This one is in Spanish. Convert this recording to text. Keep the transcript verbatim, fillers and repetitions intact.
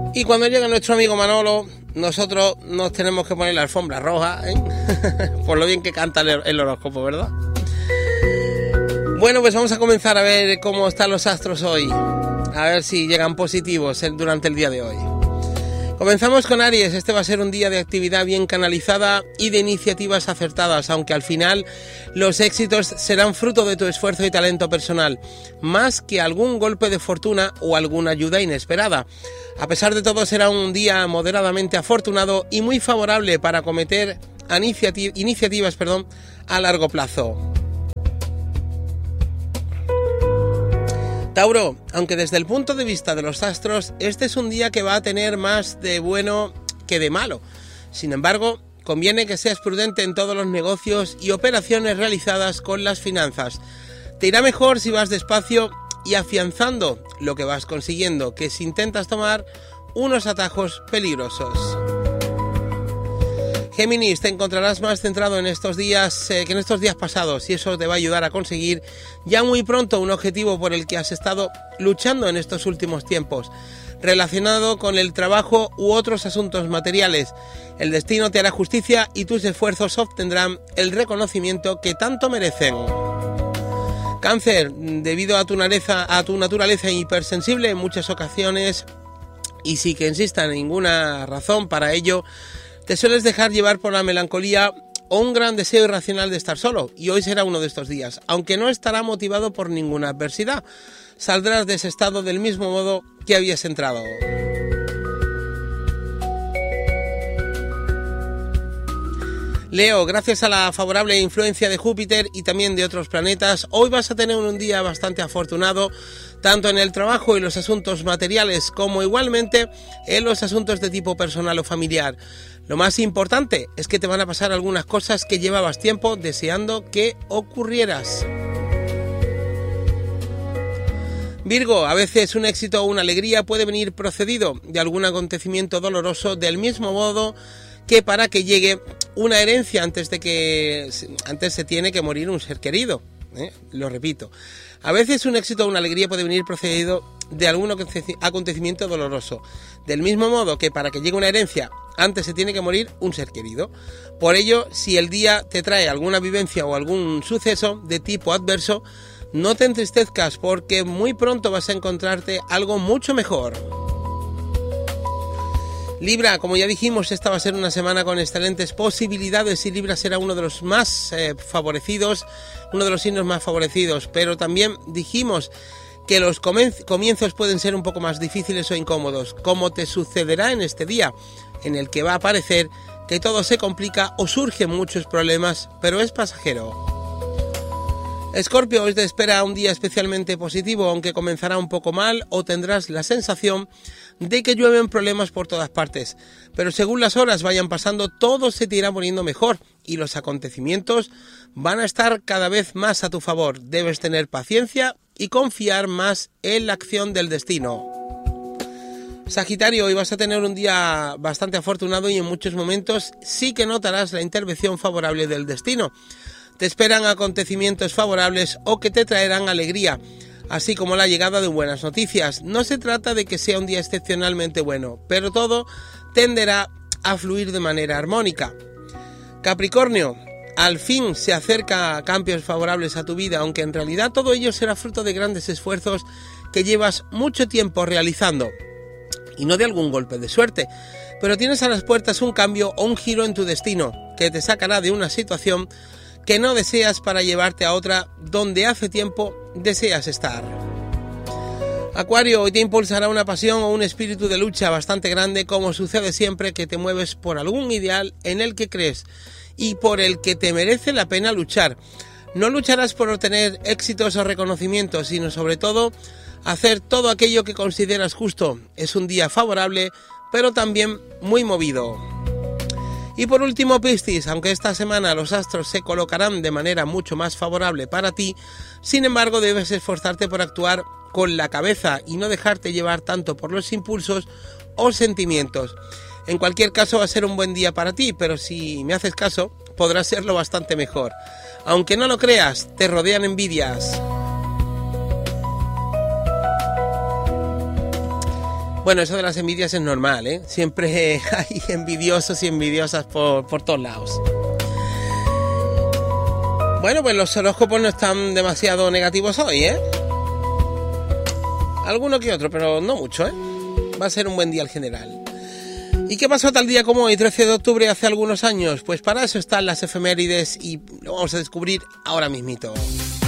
Y cuando llega nuestro amigo Manolo, nosotros nos tenemos que poner la alfombra roja, ¿eh? Por lo bien que canta el horóscopo, ¿verdad? Bueno, pues vamos a comenzar a ver cómo están los astros hoy. A ver si llegan positivos durante el día de hoy. Comenzamos con Aries. Este va a ser un día de actividad bien canalizada y de iniciativas acertadas, aunque al final los éxitos serán fruto de tu esfuerzo y talento personal, más que algún golpe de fortuna o alguna ayuda inesperada. A pesar de todo, será un día moderadamente afortunado y muy favorable para acometer iniciativ- iniciativas perdón, a largo plazo. Tauro, aunque desde el punto de vista de los astros, este es un día que va a tener más de bueno que de malo. Sin embargo, conviene que seas prudente en todos los negocios y operaciones realizadas con las finanzas. Te irá mejor si vas despacio y afianzando lo que vas consiguiendo, que si intentas tomar unos atajos peligrosos. Géminis, te encontrarás más centrado en estos días eh, que en estos días pasados, y eso te va a ayudar a conseguir ya muy pronto un objetivo por el que has estado luchando en estos últimos tiempos, relacionado con el trabajo u otros asuntos materiales. El destino te hará justicia y tus esfuerzos obtendrán el reconocimiento que tanto merecen. Cáncer, debido a tu naturaleza, a tu naturaleza hipersensible en muchas ocasiones, y sin que insista en ninguna razón para ello, te sueles dejar llevar por la melancolía o un gran deseo irracional de estar solo, y hoy será uno de estos días. Aunque no estará motivado por ninguna adversidad, saldrás de ese estado del mismo modo que habías entrado. Leo, gracias a la favorable influencia de Júpiter y también de otros planetas, hoy vas a tener un día bastante afortunado, tanto en el trabajo y los asuntos materiales, como igualmente en los asuntos de tipo personal o familiar. Lo más importante es que te van a pasar algunas cosas que llevabas tiempo deseando que ocurrieras. Virgo, a veces un éxito o una alegría puede venir procedido de algún acontecimiento doloroso, del mismo modo que para que llegue una herencia antes de que antes se tiene que morir un ser querido. ¿eh? Lo repito. A veces un éxito o una alegría puede venir procedido de algún acontecimiento doloroso, del mismo modo que para que llegue una herencia antes se tiene que morir un ser querido. Por ello, si el día te trae alguna vivencia o algún suceso de tipo adverso, no te entristezcas, porque muy pronto vas a encontrarte algo mucho mejor. Libra, como ya dijimos, esta va a ser una semana con excelentes posibilidades y Libra será uno de los más eh, favorecidos, uno de los signos más favorecidos, pero también dijimos que los comienzos pueden ser un poco más difíciles o incómodos, como te sucederá en este día, en el que va a parecer que todo se complica o surgen muchos problemas, pero es pasajero. Escorpio, hoy te espera un día especialmente positivo, aunque comenzará un poco mal o tendrás la sensación de que llueven problemas por todas partes, pero según las horas vayan pasando todo se te irá poniendo mejor y los acontecimientos van a estar cada vez más a tu favor. Debes tener paciencia y confiar más en la acción del destino. Sagitario, hoy vas a tener un día bastante afortunado y en muchos momentos sí que notarás la intervención favorable del destino. Te esperan acontecimientos favorables o que te traerán alegría, así como la llegada de buenas noticias. No se trata de que sea un día excepcionalmente bueno, pero todo tenderá a fluir de manera armónica. Capricornio, al fin se acerca a cambios favorables a tu vida, aunque en realidad todo ello será fruto de grandes esfuerzos que llevas mucho tiempo realizando, y no de algún golpe de suerte. Pero tienes a las puertas un cambio o un giro en tu destino, que te sacará de una situación que no deseas para llevarte a otra donde hace tiempo deseas estar. Acuario, hoy te impulsará una pasión o un espíritu de lucha bastante grande, como sucede siempre que te mueves por algún ideal en el que crees y por el que te merece la pena luchar. No lucharás por obtener éxitos o reconocimientos, sino sobre todo hacer todo aquello que consideras justo. Es un día favorable, pero también muy movido. Y por último, Piscis, aunque esta semana los astros se colocarán de manera mucho más favorable para ti, sin embargo debes esforzarte por actuar con la cabeza y no dejarte llevar tanto por los impulsos o sentimientos. En cualquier caso va a ser un buen día para ti, pero si me haces caso, podrá serlo bastante mejor. Aunque no lo creas, te rodean envidias. Bueno, eso de las envidias es normal, ¿eh? Siempre hay envidiosos y envidiosas por, por todos lados. Bueno, pues los horóscopos no están demasiado negativos hoy, ¿eh? Alguno que otro, pero no mucho, ¿eh? Va a ser un buen día en general. ¿Y qué pasó tal día como hoy, trece de octubre, hace algunos años? Pues para eso están las efemérides y lo vamos a descubrir ahora mismito.